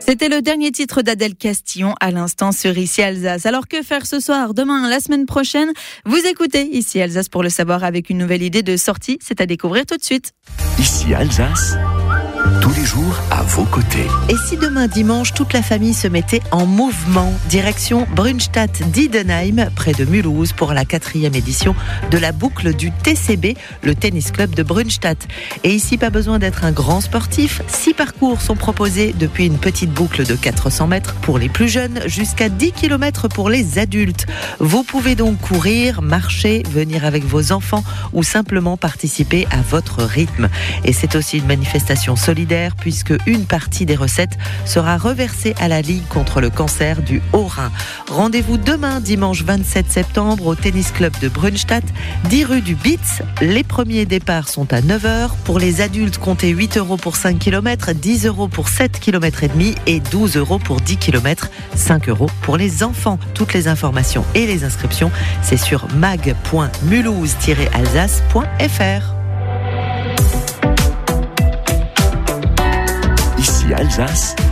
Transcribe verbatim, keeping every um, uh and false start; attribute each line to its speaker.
Speaker 1: C'était le dernier titre d'Adèle Castillon à l'instant sur Ici Alsace. Alors que faire ce soir, demain, la semaine prochaine? Vous écoutez Ici Alsace pour le savoir avec une nouvelle idée de sortie. C'est à découvrir tout de suite.
Speaker 2: Ici Alsace, tous les jours à vos côtés.
Speaker 3: Et si demain dimanche, toute la famille se mettait en mouvement, direction Brunstatt-Diedenheim, près de Mulhouse, pour la quatrième édition de la boucle du T C B, le tennis club de Brunstatt. Et ici, pas besoin d'être un grand sportif. Six parcours sont proposés depuis une petite boucle de quatre cents mètres pour les plus jeunes jusqu'à dix kilomètres pour les adultes. Vous pouvez donc courir, marcher, venir avec vos enfants ou simplement participer à votre rythme. Et c'est aussi une manifestation solidaire puisque une partie des recettes sera reversée à la Ligue contre le cancer du Haut-Rhin. Rendez-vous demain, dimanche vingt-sept septembre, au tennis club de Brunstatt, dix rue du Bitz. Les premiers départs sont à neuf heures. Pour les adultes, comptez huit euros pour cinq kilomètres, dix euros pour sept kilomètres et demi et douze euros pour dix kilomètres, cinq euros pour les enfants. Toutes les informations et les inscriptions, c'est sur mag point mulhouse tiret alsace point f r.
Speaker 2: Ici Alsace,